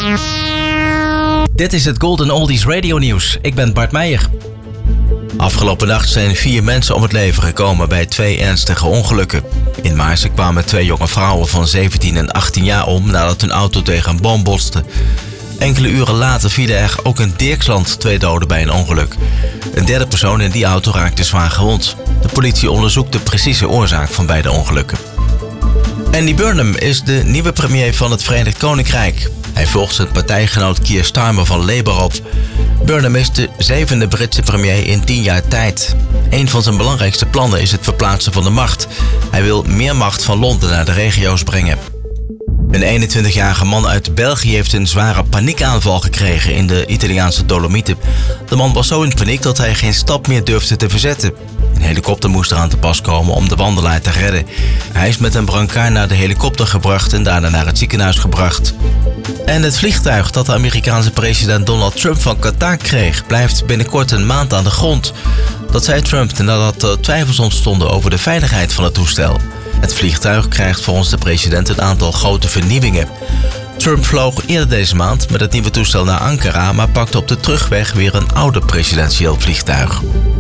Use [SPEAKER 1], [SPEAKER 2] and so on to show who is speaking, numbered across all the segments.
[SPEAKER 1] Dit is het Golden Oldies Radio Nieuws. Ik ben Bart Meijer. Afgelopen nacht zijn 4 mensen om het leven gekomen bij 2 ernstige ongelukken. In Maarsen kwamen 2 jonge vrouwen van 17 en 18 jaar om nadat hun auto tegen een boom botste. Enkele uren later vielen er ook in Dirksland 2 doden bij een ongeluk. Een derde persoon in die auto raakte zwaar gewond. De politie onderzoekt de precieze oorzaak van beide ongelukken. Andy Burnham is de nieuwe premier van het Verenigd Koninkrijk. Hij volgt zijn partijgenoot Keir Starmer van Labour op. Burnham is de 7e Britse premier in 10 jaar tijd. Een van zijn belangrijkste plannen is het verplaatsen van de macht. Hij wil meer macht van Londen naar de regio's brengen. Een 21-jarige man uit België heeft een zware paniekaanval gekregen in de Italiaanse Dolomieten. De man was zo in paniek dat hij geen stap meer durfde te verzetten. Een helikopter moest eraan te pas komen om de wandelaar te redden. Hij is met een brancard naar de helikopter gebracht en daarna naar het ziekenhuis gebracht. En het vliegtuig dat de Amerikaanse president Donald Trump van Qatar kreeg, blijft binnenkort een maand aan de grond. Dat zei Trump nadat er twijfels ontstonden over de veiligheid van het toestel. Het vliegtuig krijgt volgens de president een aantal grote vernieuwingen. Trump vloog eerder deze maand met het nieuwe toestel naar Ankara, maar pakte op de terugweg weer een ouder presidentieel vliegtuig.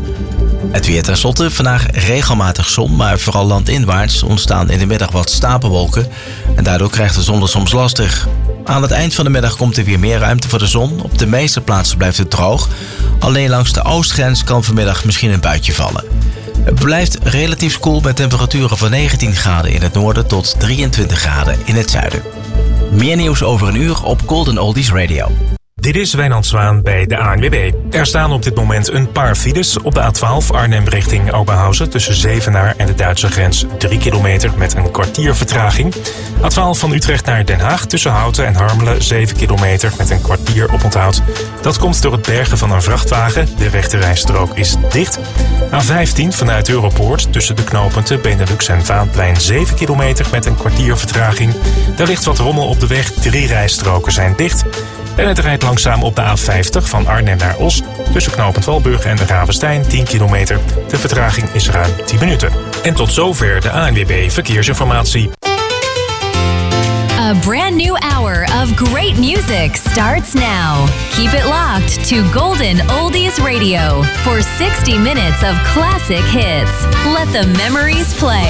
[SPEAKER 1] Het weer tenslotte, vandaag regelmatig zon, maar vooral landinwaarts ontstaan in de middag wat stapelwolken en daardoor krijgt de zon het soms lastig. Aan het eind van de middag komt er weer meer ruimte voor de zon. Op de meeste plaatsen blijft het droog. Alleen langs de oostgrens kan vanmiddag misschien een buitje vallen. Het blijft relatief koel met temperaturen van 19 graden in het noorden tot 23 graden in het zuiden. Meer nieuws over een uur op Golden Oldies Radio.
[SPEAKER 2] Dit is Wijnand Zwaan bij de ANWB. Er staan op dit moment een paar files op de A12 Arnhem richting Oberhausen tussen Zevenaar en de Duitse grens 3 kilometer met een kwartier vertraging. A12 van Utrecht naar Den Haag tussen Houten en Harmelen 7 kilometer met een kwartier oponthoud. Dat komt door het bergen van een vrachtwagen. De rechterrijstrook is dicht. A15 vanuit Europoort tussen de knooppunten Benelux en Vaanplein 7 kilometer met een kwartier vertraging. Daar ligt wat rommel op de weg. 3 rijstroken zijn dicht. En het rijdt langzaam op de A50 van Arnhem naar Os tussen knooppunt Walburg en Ravenstein 10 kilometer. De vertraging is ruim 10 minuten. En tot zover de ANWB Verkeersinformatie.
[SPEAKER 3] A brand new hour of great music starts now. Keep it locked to Golden Oldies Radio for 60 minutes of classic hits. Let the memories play.